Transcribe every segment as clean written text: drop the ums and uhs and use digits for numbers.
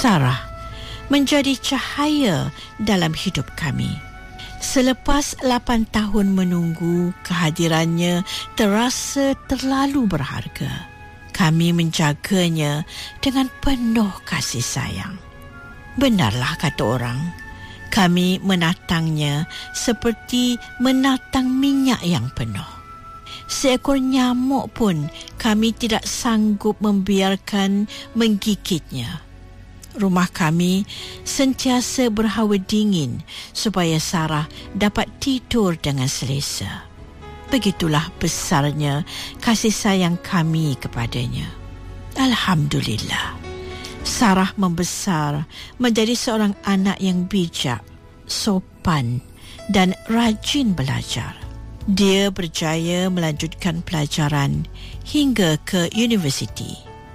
Sarah menjadi cahaya dalam hidup kami. Selepas 8 tahun menunggu, kehadirannya terasa terlalu berharga. Kami menjaganya dengan penuh kasih sayang. Benarlah kata orang, kami menatangnya seperti menatang minyak yang penuh. Seekor nyamuk pun kami tidak sanggup membiarkan menggigitnya. Rumah kami sentiasa berhawa dingin supaya Sarah dapat tidur dengan selesa. Begitulah besarnya kasih sayang kami kepadanya. Alhamdulillah, Sarah membesar menjadi seorang anak yang bijak, sopan dan rajin belajar. Dia berjaya melanjutkan pelajaran hingga ke universiti.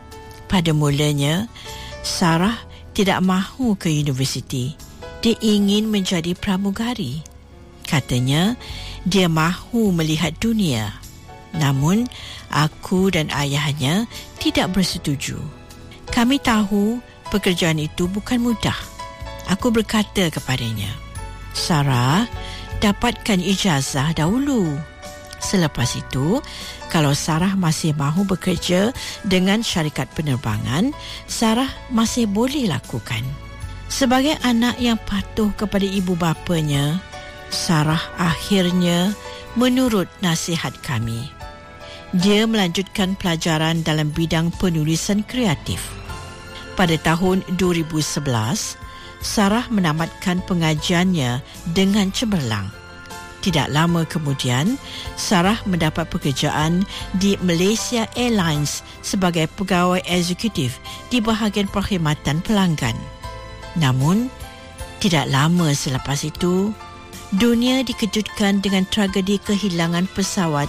Pada mulanya, Sarah tidak mahu ke universiti. Dia ingin menjadi pramugari. Katanya, dia mahu melihat dunia. Namun, aku dan ayahnya tidak bersetuju. Kami tahu pekerjaan itu bukan mudah. Aku berkata kepadanya, Sarah, dapatkan ijazah dahulu. Selepas itu, kalau Sarah masih mahu bekerja dengan syarikat penerbangan, Sarah masih boleh lakukan. Sebagai anak yang patuh kepada ibu bapanya, Sarah akhirnya menurut nasihat kami. Dia melanjutkan pelajaran dalam bidang penulisan kreatif. Pada tahun 2011, Sarah menamatkan pengajiannya dengan cemerlang. Tidak lama kemudian, Sarah mendapat pekerjaan di Malaysia Airlines sebagai pegawai eksekutif di bahagian perkhidmatan pelanggan. Namun, tidak lama selepas itu, dunia dikejutkan dengan tragedi kehilangan pesawat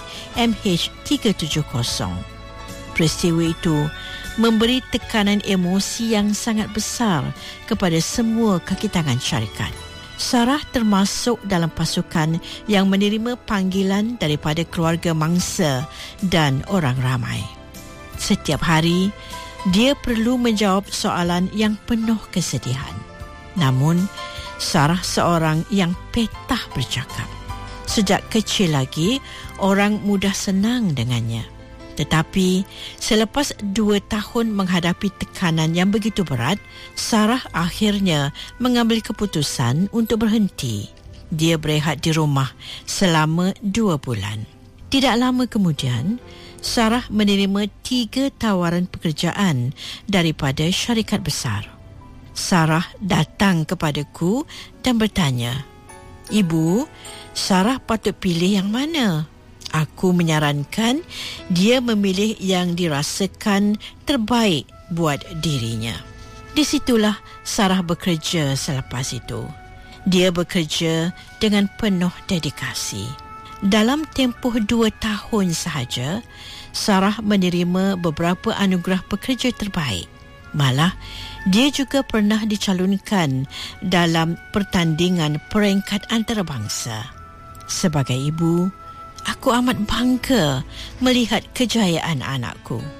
MH370. Peristiwa itu memberi tekanan emosi yang sangat besar kepada semua kaki tangan syarikat. Sarah termasuk dalam pasukan yang menerima panggilan daripada keluarga mangsa dan orang ramai. Setiap hari, dia perlu menjawab soalan yang penuh kesedihan. Namun, Sarah seorang yang petah bercakap. Sejak kecil lagi, orang mudah senang dengannya. Tetapi selepas 2 tahun menghadapi tekanan yang begitu berat, Sarah akhirnya mengambil keputusan untuk berhenti. Dia berehat di rumah selama 2 bulan. Tidak lama kemudian, Sarah menerima 3 tawaran pekerjaan daripada syarikat besar. Sarah datang kepadaku dan bertanya, "Ibu, Sarah patut pilih yang mana?" Aku menyarankan dia memilih yang dirasakan terbaik buat dirinya. Di situlah Sarah bekerja selepas itu. Dia bekerja dengan penuh dedikasi. Dalam tempoh 2 tahun sahaja, Sarah menerima beberapa anugerah pekerja terbaik. Malah, dia juga pernah dicalonkan dalam pertandingan peringkat antarabangsa. Sebagai ibu, aku amat bangga melihat kejayaan anakku.